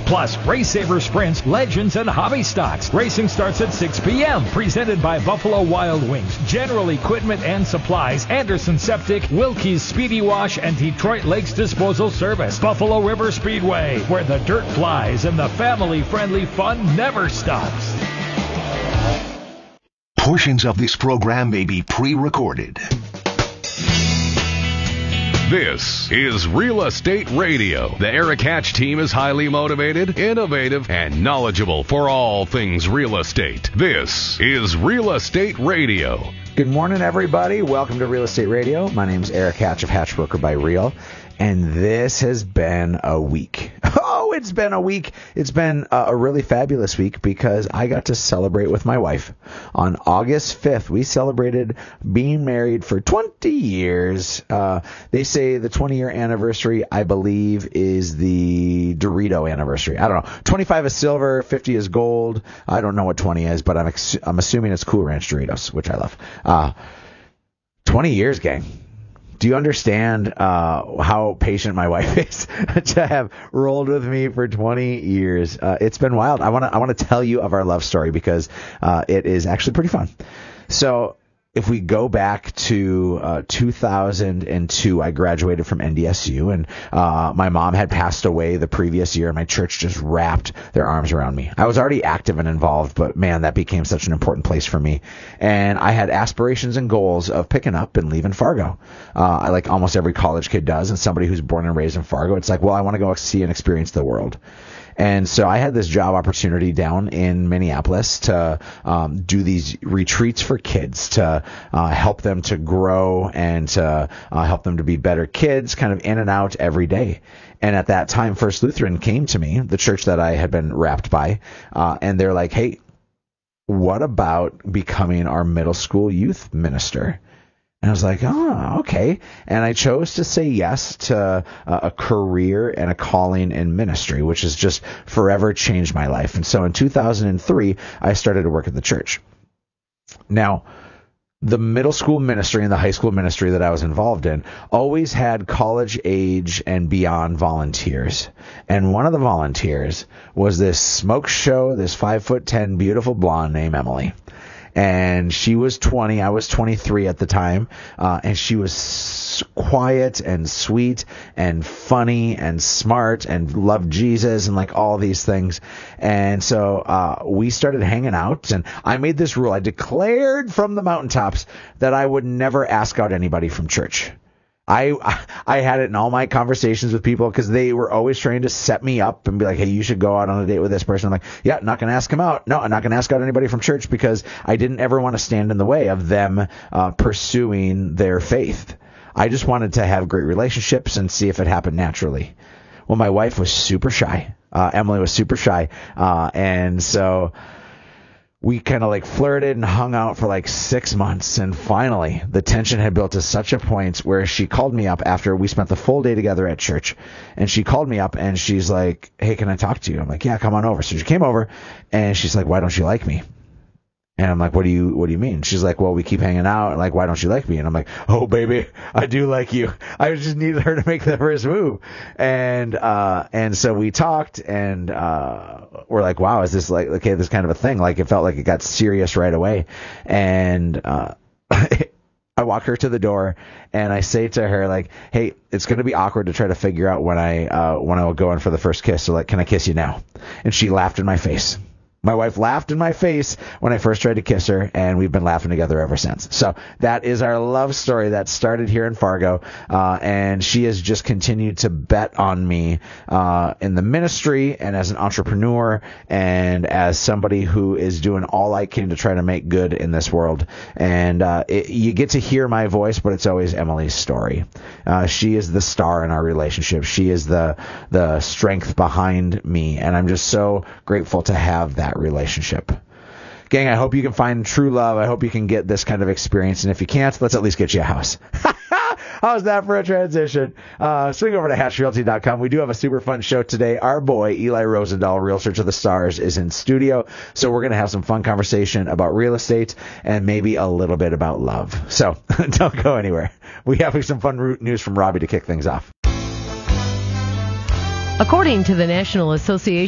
Plus, Race Saver Sprints, Legends, and Hobby Stocks. Racing starts at 6 p.m. Presented by Buffalo Wild Wings, General Equipment and Supplies, Anderson Septic, Wilkie's Speedy Wash, and Detroit Lakes Disposal Service. Buffalo River Speedway, where the dirt flies and the family-friendly fun never stops. Portions of this program may be pre-recorded. This is Real Estate Radio. The Eric Hatch team is highly motivated, innovative, and knowledgeable for all things real estate. This is Real Estate Radio. Good morning, everybody. Welcome to Real Estate Radio. My name is Eric Hatch of Hatch Broker by Real, and this has been a week. Oh, it's been a week. It's been a really fabulous week because I got to celebrate with my wife. On August 5th, we celebrated being married for 20 years. They say the 20-year anniversary, I believe, is the Dorito anniversary. I don't know. 25 is silver, 50 is gold. I don't know what 20 is, but I'm assuming it's Cool Ranch Doritos, which I love. 20 years, gang. Do you understand how patient my wife is to have rolled with me for 20 years? It's been wild. I want to tell you of our love story because it is actually pretty fun. So if we go back to 2002, I graduated from NDSU, and my mom had passed away the previous year, and my church just wrapped their arms around me. I was already active and involved, but man, that became such an important place for me. And I had aspirations and goals of picking up and leaving Fargo, like almost every college kid does, and somebody who's born and raised in Fargo. It's like, well, I want to go see and experience the world. And so I had this job opportunity down in Minneapolis to do these retreats for kids, to help them to grow and to help them to be better kids, kind of in and out every day. And at that time, First Lutheran came to me, the church that I had been wrapped by, and they're like, hey, what about becoming our middle school youth minister? And I was like, oh, okay. And I chose to say yes to a career and a calling in ministry, which has just forever changed my life. And so in 2003, I started to work at the church. Now, the middle school ministry and the high school ministry that I was involved in always had college age and beyond volunteers. And one of the volunteers was this smoke show, this 5'10" beautiful blonde named Emily. And she was 20, I was 23 at the time, and she was quiet and sweet and funny and smart and loved Jesus and like all these things. And so we started hanging out, and I made this rule. I declared from the mountaintops that I would never ask out anybody from church. I had it in all my conversations with people because they were always trying to set me up and be like, hey, you should go out on a date with this person. I'm like, yeah, not going to ask him out. No, I'm not going to ask out anybody from church because I didn't ever want to stand in the way of them pursuing their faith. I just wanted to have great relationships and see if it happened naturally. Well, my wife was super shy. Emily was super shy. And so we kind of like flirted and hung out for like 6 months. And finally, the tension had built to such a point where she called me up after we spent the full day together at church. And she called me up and she's like, hey, can I talk to you? I'm like, yeah, come on over. So she came over and she's like, why don't you like me? And I'm like, what do you mean? She's like, well, we keep hanging out. Like, why don't you like me? And I'm like, oh, baby, I do like you. I just needed her to make the first move. And so we talked and, we're like, wow, is this like, okay, this kind of a thing? Like, it felt like it got serious right away. And, I walk her to the door and I say to her, like, hey, it's going to be awkward to try to figure out when I will go in for the first kiss. So like, can I kiss you now? And she laughed in my face. My wife laughed in my face when I first tried to kiss her, and we've been laughing together ever since. So that is our love story that started here in Fargo, and she has just continued to bet on me in the ministry and as an entrepreneur and as somebody who is doing all I can to try to make good in this world. And you get to hear my voice, but it's always Emily's story. She is the star in our relationship. She is the strength behind me, and I'm just so grateful to have that relationship. Gang, I hope you can find true love. I hope you can get this kind of experience. And if you can't, let's at least get you a house. How's that for a transition? Swing over to HatchRealty.com. We do have a super fun show today. Our boy, Eli Rosendahl, Realtor to the Stars, is in studio. So we're going to have some fun conversation about real estate and maybe a little bit about love. So don't go anywhere. We have some fun news from Robbie to kick things off. According to the National Association